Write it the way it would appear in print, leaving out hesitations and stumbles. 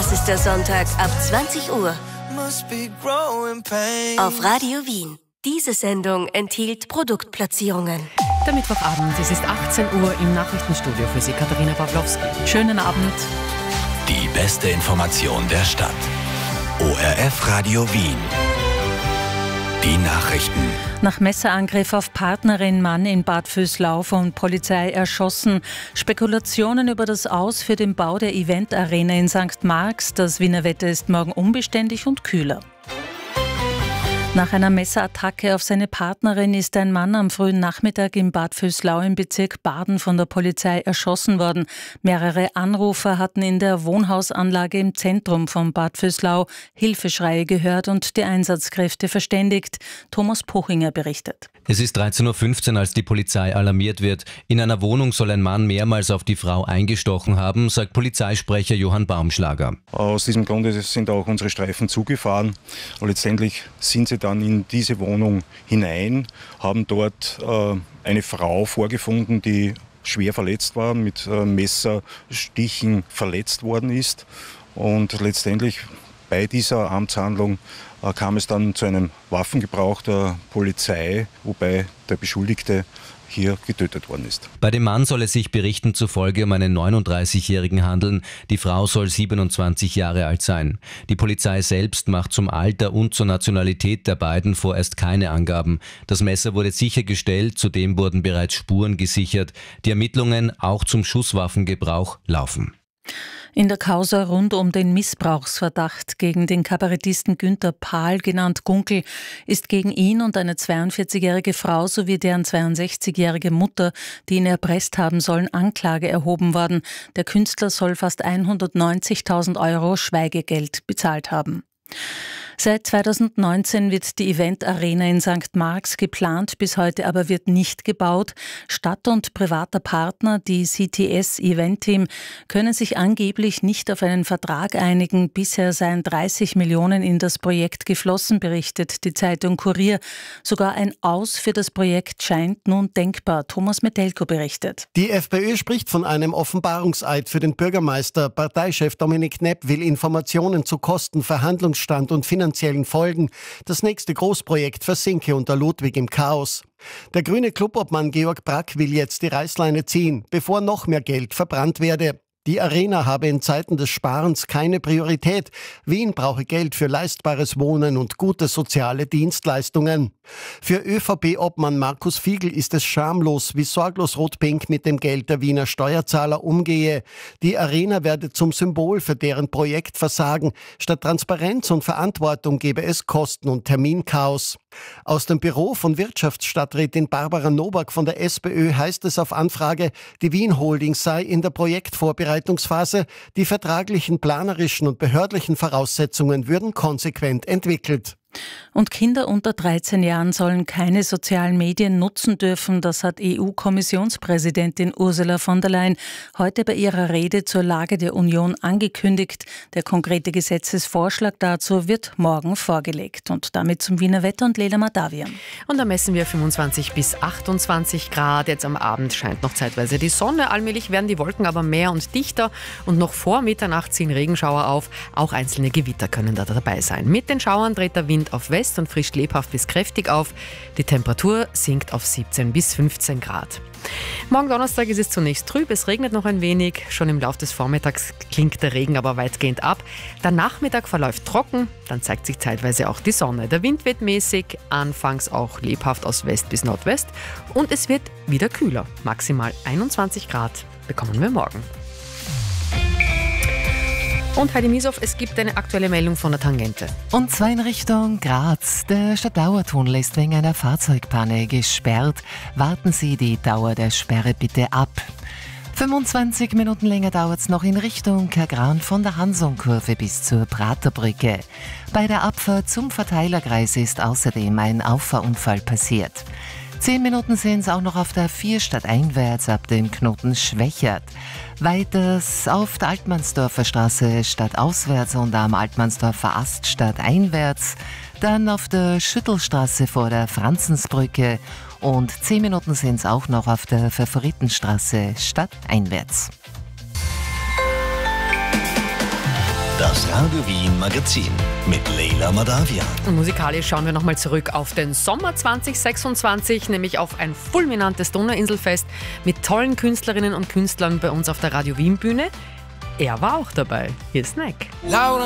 Das ist der Sonntag ab 20 Uhr auf Radio Wien. Diese Sendung enthielt Produktplatzierungen. Der Mittwochabend, es ist 18 Uhr im Nachrichtenstudio für Sie, Katharina Pawlowski. Schönen Abend. Die beste Information der Stadt. ORF Radio Wien. Die Nachrichten. Nach Messerangriff auf Partnerin Mann in Bad Vöslau von Polizei erschossen. Spekulationen über das Aus für den Bau der Event-Arena in St. Marx. Das Wiener Wetter ist morgen unbeständig und kühler. Nach einer Messerattacke auf seine Partnerin ist ein Mann am frühen Nachmittag in Bad Vöslau im Bezirk Baden von der Polizei erschossen worden. Mehrere Anrufer hatten in der Wohnhausanlage im Zentrum von Bad Vöslau Hilfeschreie gehört und die Einsatzkräfte verständigt. Thomas Pochinger berichtet. Es ist 13.15 Uhr, als die Polizei alarmiert wird. In einer Wohnung soll ein Mann mehrmals auf die Frau eingestochen haben, sagt Polizeisprecher Johann Baumschlager. Aus diesem Grunde sind auch unsere Streifen zugefahren. Und letztendlich sind sie dann in diese Wohnung hinein, haben dort eine Frau vorgefunden, die schwer verletzt war, mit Messerstichen verletzt worden ist. Und letztendlich bei dieser Amtshandlung kam es dann zu einem Waffengebrauch der Polizei, wobei der Beschuldigte hier getötet worden ist. Bei dem Mann soll es sich Berichten zufolge um einen 39-Jährigen handeln. Die Frau soll 27 Jahre alt sein. Die Polizei selbst macht zum Alter und zur Nationalität der beiden vorerst keine Angaben. Das Messer wurde sichergestellt, zudem wurden bereits Spuren gesichert. Die Ermittlungen auch zum Schusswaffengebrauch laufen. In der Causa rund um den Missbrauchsverdacht gegen den Kabarettisten Günther Pahl, genannt Gunkel, ist gegen ihn und eine 42-jährige Frau sowie deren 62-jährige Mutter, die ihn erpresst haben sollen, Anklage erhoben worden. Der Künstler soll fast 190.000 Euro Schweigegeld bezahlt haben. Seit 2019 wird die Event-Arena in St. Marx geplant, bis heute aber wird nicht gebaut. Stadt und privater Partner, die CTS Event Team, können sich angeblich nicht auf einen Vertrag einigen. Bisher seien 30 Millionen in das Projekt geflossen, berichtet die Zeitung Kurier. Sogar ein Aus für das Projekt scheint nun denkbar. Thomas Metelko berichtet. Die FPÖ spricht von einem Offenbarungseid für den Bürgermeister. Parteichef Dominik Knepp will Informationen zu Kosten, Verhandlungsstand und finanziellen Folgen. Das nächste Großprojekt versinke unter Ludwig im Chaos. Der grüne Clubobmann Georg Brack will jetzt die Reißleine ziehen, bevor noch mehr Geld verbrannt werde. Die Arena habe in Zeiten des Sparens keine Priorität. Wien brauche Geld für leistbares Wohnen und gute soziale Dienstleistungen. Für ÖVP-Obmann Markus Fiegel ist es schamlos, wie sorglos Rot-Pink mit dem Geld der Wiener Steuerzahler umgehe. Die Arena werde zum Symbol für deren Projektversagen. Statt Transparenz und Verantwortung gebe es Kosten- und Terminchaos. Aus dem Büro von Wirtschaftsstadträtin Barbara Nowak von der SPÖ heißt es auf Anfrage, die Wien Holding sei in der Projektvorbereitungsphase, die vertraglichen, planerischen und behördlichen Voraussetzungen würden konsequent entwickelt. Und Kinder unter 13 Jahren sollen keine sozialen Medien nutzen dürfen. Das hat EU-Kommissionspräsidentin Ursula von der Leyen heute bei ihrer Rede zur Lage der Union angekündigt. Der konkrete Gesetzesvorschlag dazu wird morgen vorgelegt. Und damit zum Wiener Wetter und Lena Madavian. Und da messen wir 25 bis 28 Grad. Jetzt am Abend scheint noch zeitweise die Sonne. Allmählich werden die Wolken aber mehr und dichter. Und noch vor Mitternacht ziehen Regenschauer auf. Auch einzelne Gewitter können da dabei sein. Mit den Schauern dreht der Wind auf West und frischt lebhaft bis kräftig auf. Die Temperatur sinkt auf 17 bis 15 Grad. Morgen Donnerstag ist es zunächst trüb, es regnet noch ein wenig. Schon im Laufe des Vormittags klingt der Regen aber weitgehend ab. Der Nachmittag verläuft trocken, dann zeigt sich zeitweise auch die Sonne. Der Wind weht mäßig, anfangs auch lebhaft aus West bis Nordwest. Und es wird wieder kühler. Maximal 21 Grad bekommen wir morgen. Und Heidi Miesow, es gibt eine aktuelle Meldung von der Tangente. Und zwar in Richtung Graz. Der Stadtdauertunnel ist wegen einer Fahrzeugpanne gesperrt. Warten Sie die Dauer der Sperre bitte ab. 25 Minuten länger dauert es noch in Richtung Kagran von der Hansonkurve bis zur Praterbrücke. Bei der Abfahrt zum Verteilerkreis ist außerdem ein Auffahrunfall passiert. 10 Minuten sind es auch noch auf der 4 stadteinwärts ab dem Knoten Schwächert. Weiters auf der Altmannsdorfer Straße stadtauswärts und am Altmannsdorfer Ast stadteinwärts. Dann auf der Schüttelstraße vor der Franzensbrücke. Und 10 Minuten sind es auch noch auf der Favoritenstraße stadteinwärts. Das Radio Wien Magazin mit Leila Madavia. Und musikalisch schauen wir nochmal zurück auf den Sommer 2026, nämlich auf ein fulminantes Donauinselfest mit tollen Künstlerinnen und Künstlern bei uns auf der Radio Wien Bühne. Er war auch dabei. Hier ist Snack.